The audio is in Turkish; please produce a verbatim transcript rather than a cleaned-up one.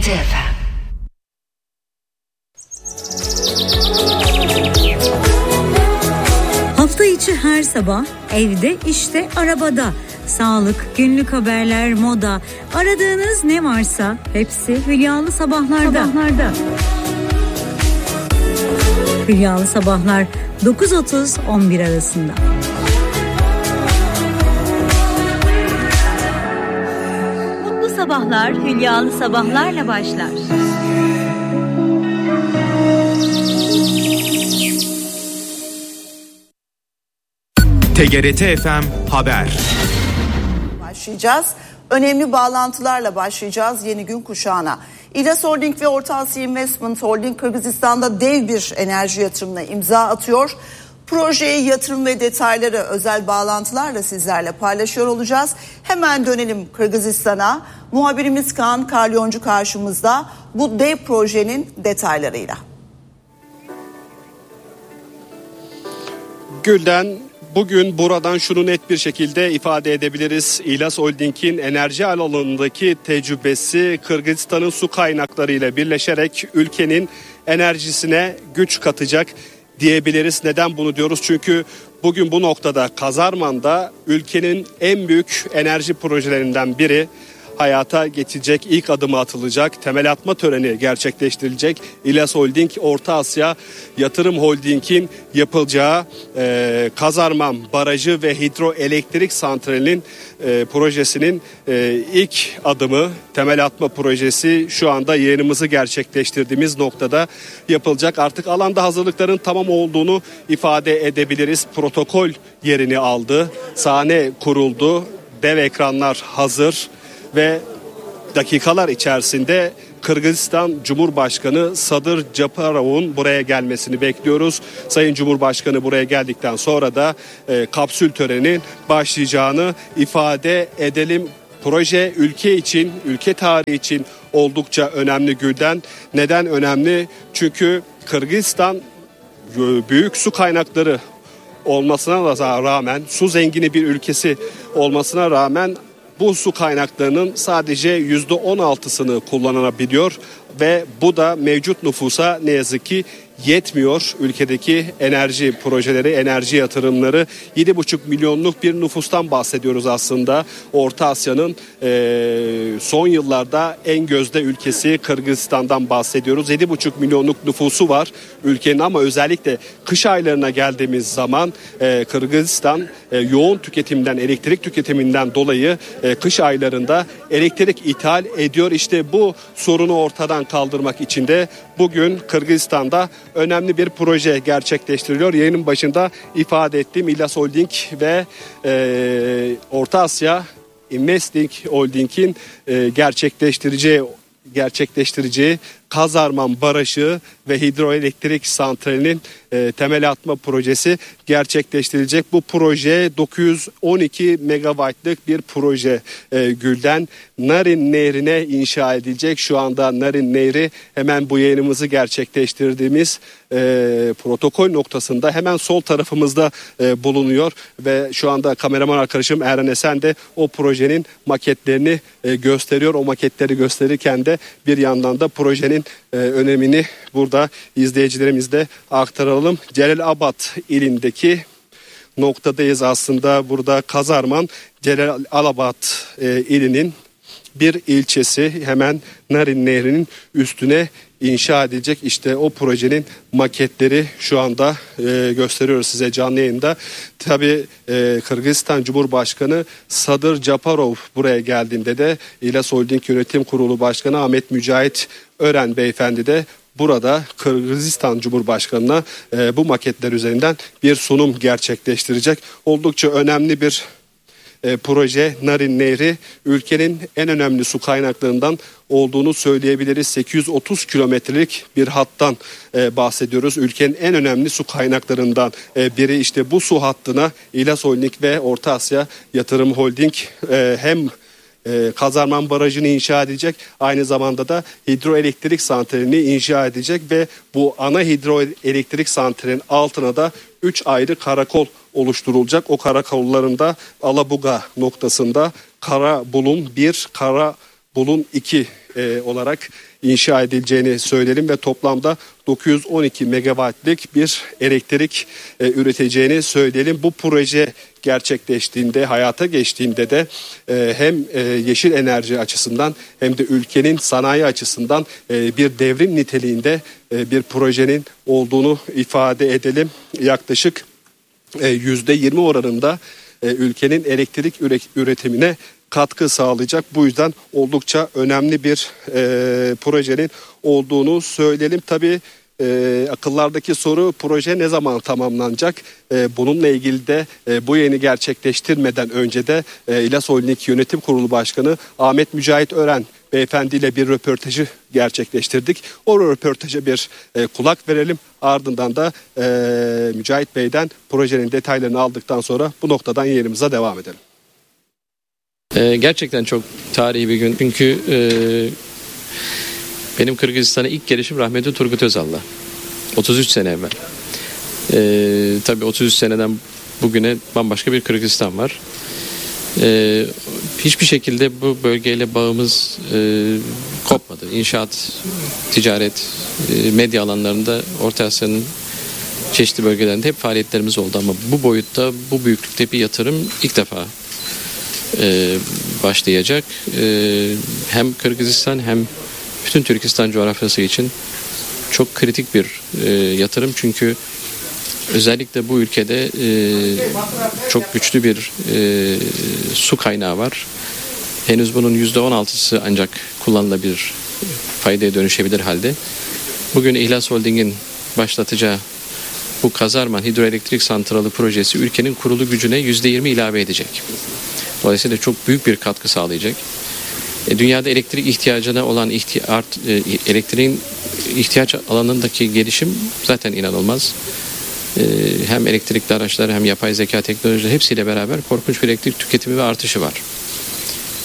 T F M. Hafta içi her sabah evde, işte, arabada. Sağlık, günlük haberler, moda, aradığınız ne varsa hepsi Hülyalı Sabahlar'da. Sabahlarda. Hülyalı Sabahlar dokuz otuz on bir arasında. Mutlu sabahlar Hülyalı Sabahlar'la başlar. T G R T F M Haber. Başlayacağız. Önemli bağlantılarla başlayacağız yeni gün kuşağına. İlyas Holding ve Orta Asya Investment Holding Kırgızistan'da dev bir enerji yatırımına imza atıyor. Projeye yatırım ve detayları özel bağlantılarla sizlerle paylaşıyor olacağız. Hemen dönelim Kırgızistan'a. Muhabirimiz Kaan Kalyoncu karşımızda bu dev projenin detaylarıyla. Gülden, bugün buradan şunu net bir şekilde ifade edebiliriz. İlyas Holding'in enerji alanındaki tecrübesi Kırgızistan'ın su kaynaklarıyla birleşerek ülkenin enerjisine güç katacak diyebiliriz. Neden bunu diyoruz? Çünkü bugün bu noktada Kazarman'da ülkenin en büyük enerji projelerinden biri hayata geçecek, ilk adımı atılacak, temel atma töreni gerçekleştirilecek. İlyas Holding, Orta Asya Yatırım Holding'in yapılacağı e, Kazarman Barajı ve Hidroelektrik Santrali'nin e, projesinin e, ilk adımı, temel atma projesi şu anda yayınımızı gerçekleştirdiğimiz noktada yapılacak. Artık alanda hazırlıkların tamam olduğunu ifade edebiliriz. Protokol yerini aldı, sahne kuruldu, dev ekranlar hazır. Ve dakikalar içerisinde Kırgızistan Cumhurbaşkanı Sadır Japarov'un buraya gelmesini bekliyoruz. Sayın Cumhurbaşkanı buraya geldikten sonra da e, kapsül töreninin başlayacağını ifade edelim. Proje ülke için, ülke tarihi için oldukça önemli Gülden. Neden önemli? Çünkü Kırgızistan büyük su kaynakları olmasına rağmen, su zengini bir ülkesi olmasına rağmen bu su kaynaklarının sadece yüzde on altısını kullanılabiliyor ve bu da mevcut nüfusa ne yazık ki yetmiyor. Ülkedeki enerji projeleri, enerji yatırımları, yedi buçuk milyonluk bir nüfustan bahsediyoruz aslında. Orta Asya'nın e, son yıllarda en gözde ülkesi Kırgızistan'dan bahsediyoruz. yedi buçuk milyonluk nüfusu var ülkenin ama özellikle kış aylarına geldiğimiz zaman e, Kırgızistan e, yoğun tüketimden, elektrik tüketiminden dolayı e, kış aylarında elektrik ithal ediyor. İşte bu sorunu ortadan kaldırmak için de bugün Kırgızistan'da önemli bir proje gerçekleştiriliyor. Yayının başında ifade ettiğim İlyas Holding ve e, Orta Asya Investment Holding'in e, gerçekleştireceği gerçekleştireceği Kazarman Barajı ve Hidroelektrik Santrali'nin e, temel atma projesi gerçekleştirilecek. Bu proje dokuz yüz on iki megawattlık bir proje e, Gülden. Narin Nehri'ne inşa edilecek. Şu anda Narin Nehri hemen bu yayınımızı gerçekleştirdiğimiz e, protokol noktasında hemen sol tarafımızda e, bulunuyor ve şu anda kameraman arkadaşım Eren Esen de o projenin maketlerini e, gösteriyor. O maketleri gösterirken de bir yandan da projenin e, önemini burada izleyicilerimizle aktaralım. Celalabad ilindeki noktadayız aslında. Burada Kazarman, Celalabad e, ilinin bir ilçesi, hemen Narin Nehri'nin üstüne inşa edilecek. İşte o projenin maketleri şu anda e, gösteriyoruz size canlı yayında. Tabii e, Kırgızistan Cumhurbaşkanı Sadır Japarov buraya geldiğinde de İlyas Holding Yönetim Kurulu Başkanı Ahmet Mücahit Ören beyefendi de burada Kırgızistan Cumhurbaşkanı'na e, bu maketler üzerinden bir sunum gerçekleştirecek. Oldukça önemli bir E, proje. Narin Nehri ülkenin en önemli su kaynaklarından olduğunu söyleyebiliriz. sekiz yüz otuz kilometrelik bir hattan e, bahsediyoruz. Ülkenin en önemli su kaynaklarından e, biri. İşte bu su hattına İlyas Holding ve Orta Asya Yatırım Holding e, hem e, Kazarman Barajı'nı inşa edecek, aynı zamanda da hidroelektrik santralini inşa edecek ve bu ana hidroelektrik santralinin altına da üç ayrı karakol oluşturulacak. O karakollarında Alabuga noktasında Karabulun bir, Karabulun Bulun iki e, olarak inşa edileceğini söyleyelim ve toplamda dokuz yüz on iki megawattlık bir elektrik e, üreteceğini söyleyelim. Bu proje gerçekleştiğinde, hayata geçtiğinde de e, hem e, yeşil enerji açısından hem de ülkenin sanayi açısından e, bir devrim niteliğinde e, bir projenin olduğunu ifade edelim. Yaklaşık e, yüzde yirmi oranında e, ülkenin elektrik üretimine katkı sağlayacak. Bu yüzden oldukça önemli bir e, projenin olduğunu söyleyelim. Tabii e, akıllardaki soru, proje ne zaman tamamlanacak? E, bununla ilgili de e, bu yayını gerçekleştirmeden önce de e, İlas Holding Yönetim Kurulu Başkanı Ahmet Mücahit Ören beyefendiyle bir röportajı gerçekleştirdik. O röportaja bir e, kulak verelim. Ardından da e, Mücahit Bey'den projenin detaylarını aldıktan sonra bu noktadan yayınımıza devam edelim. Ee, gerçekten çok tarihi bir gün. Çünkü e, benim Kırgızistan'a ilk gelişim rahmetli Turgut Özal'la. otuz üç sene evvel. Ee, tabii otuz üç seneden bugüne bambaşka bir Kırgızistan var. Ee, hiçbir şekilde bu bölgeyle bağımız e, kopmadı. İnşaat, ticaret, e, medya alanlarında Orta Asya'nın çeşitli bölgelerinde hep faaliyetlerimiz oldu. Ama bu boyutta, bu büyüklükte bir yatırım ilk defa Ee, başlayacak. Ee, hem Kırgızistan hem bütün Türkistan coğrafyası için çok kritik bir e, yatırım. Çünkü özellikle bu ülkede e, çok güçlü bir e, su kaynağı var. Henüz bunun yüzde on altısı ancak kullanılabilir, faydaya dönüşebilir halde. Bugün İhlas Holding'in başlatacağı bu Kazarman Hidroelektrik Santralı projesi ülkenin kurulu gücüne yüzde yirmi ilave edecek. Dolayısıyla çok büyük bir katkı sağlayacak. E, dünyada elektrik ihtiyacına olan ihti- art, e, elektriğin ihtiyaç alanındaki gelişim zaten inanılmaz. E, hem elektrikli araçlar hem yapay zeka teknolojileri hepsiyle beraber korkunç bir elektrik tüketimi ve artışı var.